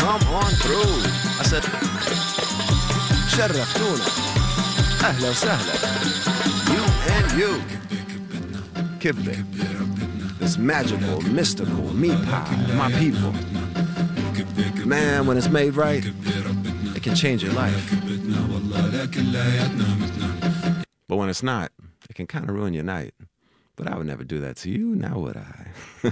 come on through. I said, شرفتونا. أهلا وسهلا. You and you. Kibbeh. This magical, mystical meat pie, my people. Man, when it's made right, it can change your life. But when it's not, it can kind of ruin your night. But I would never do that to you, now would I?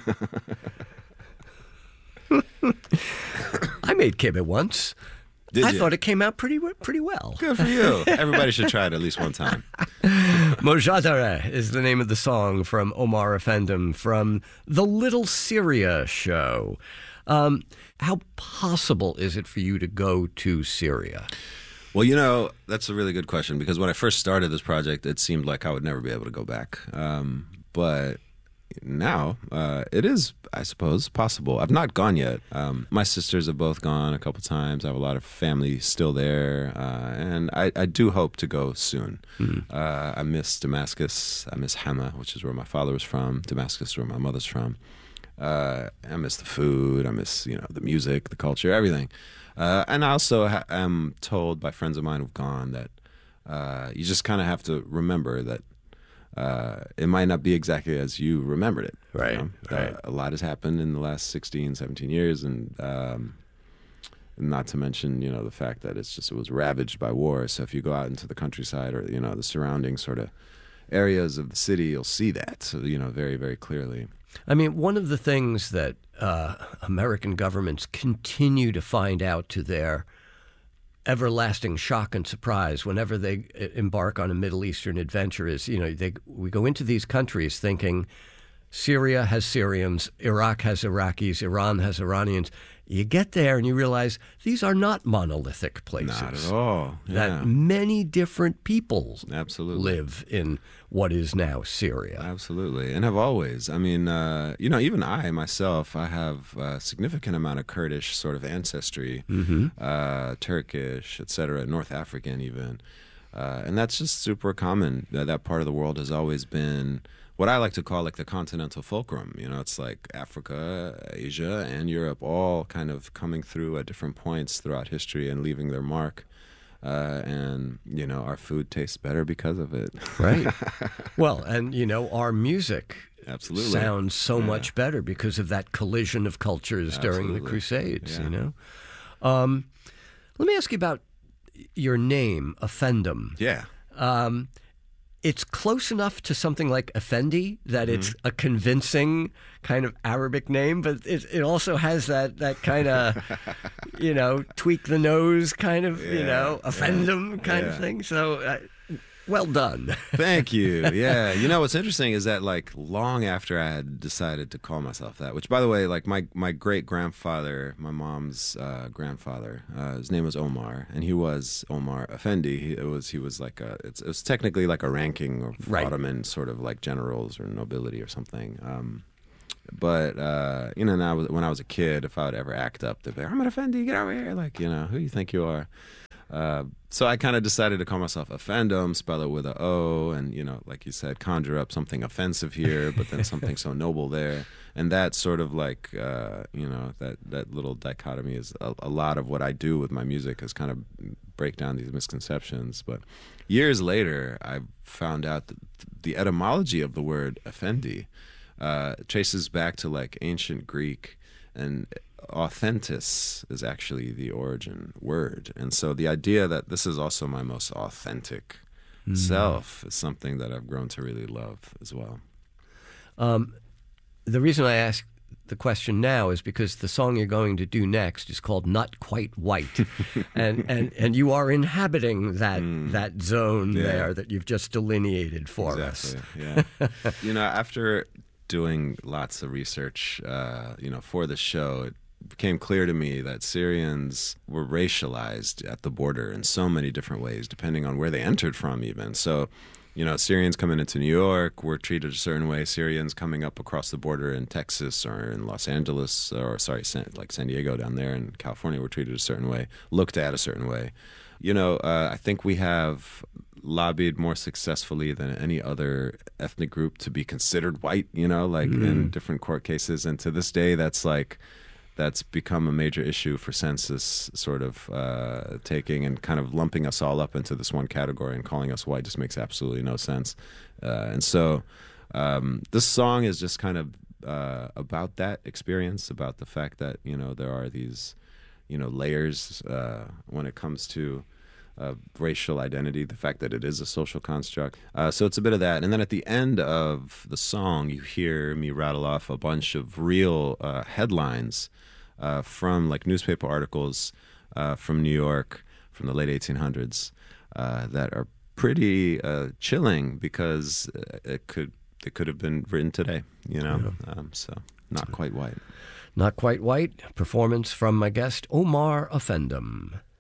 I made kibbeh once. Did I you? thought it came out pretty well. Good for you. Everybody should try it at least one time. Mojadara is the name of the song from Omar Effendim from the Little Syria show. How possible is it for you to go to Syria? Well, you know, that's a really good question because when I first started this project, it seemed like I would never be able to go back. But now it is, I suppose, possible. I've not gone yet. My sisters have both gone a couple times. I have a lot of family still there. And I do hope to go soon. I miss Damascus. I miss Hama, which is where my father was from. Damascus is where my mother's from. I miss the food. I miss, the music, the culture, everything. And I also am told by friends of mine who've gone that you just kind of have to remember that it might not be exactly as you remembered it. Right, right. A lot has happened in the last 16, 17 years, and not to mention, the fact that it was ravaged by war. So if you go out into the countryside or, the surrounding sort of areas of the city, you'll see that, very, very clearly. I mean, one of the things that American governments continue to find out to their everlasting shock and surprise whenever they embark on a Middle Eastern adventure is, we go into these countries thinking Syria has Syrians, Iraq has Iraqis, Iran has Iranians. You get there and you realize these are not monolithic places. Not at all. That many different peoples Absolutely live in what is now Syria. Absolutely, and have always. I mean, even I myself, I have a significant amount of Kurdish sort of ancestry, Turkish, etc., North African even, and that's just super common. That part of the world has always been what I like to call like the continental fulcrum. It's like Africa, Asia, and Europe all kind of coming through at different points throughout history and leaving their mark. And, our food tastes better because of it. Right. Well, and, our music Absolutely sounds so much better because of that collision of cultures during the Crusades, Let me ask you about your name, Effendim. Yeah. It's close enough to something like Effendi that it's a convincing kind of Arabic name, but it also has that kind of, tweak the nose kind of, Effendim kind of thing. So, well done. Thank you. Yeah. What's interesting is that like long after I had decided to call myself that, which by the way, like my great grandfather, my mom's grandfather, his name was Omar, and he was Omar Effendi. He was like it was technically like a ranking of Ottoman sort of like generals or nobility or something. But now when I was a kid, if I would ever act up, they'd be like, "I'm an Effendi, get over here!" Like, who you think you are? So I kind of decided to call myself Effendim, spell it with a O, and, like you said, conjure up something offensive here, but then something so noble there. And that sort of like, that little dichotomy is a lot of what I do with my music is kind of break down these misconceptions. But years later, I found out that the etymology of the word Effendi traces back to like ancient Greek, and authentis is actually the origin word. And so the idea that this is also my most authentic self is something that I've grown to really love as well. The reason I ask the question now is because the song you're going to do next is called Not Quite White. and you are inhabiting that zone there that you've just delineated for us. Yeah. After doing lots of research, for the show, it became clear to me that Syrians were racialized at the border in so many different ways, depending on where they entered from even. So, Syrians coming into New York were treated a certain way. Syrians coming up across the border in Texas or in Los Angeles, like San Diego down there in California were treated a certain way, looked at a certain way. I think we have lobbied more successfully than any other ethnic group to be considered white, in different court cases. And to this day, that's like that's become a major issue for census sort of taking and kind of lumping us all up into this one category and calling us white just makes absolutely no sense. And so this song is just kind of about that experience, about the fact that, you know, there are these, you know, layers when it comes to racial identity, the fact that it is a social construct. So it's a bit of that. And then at the end of the song, you hear me rattle off a bunch of real headlines from like newspaper articles from New York from the late 1800s that are pretty chilling, because it could have been written today, you know. So not quite white. Not Quite White, performance from my guest Omar Offendum.